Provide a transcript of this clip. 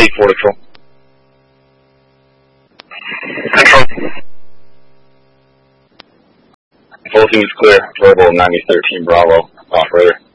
4 Control. Control. Full team is clear. Verbal 9013 Bravo. Operator.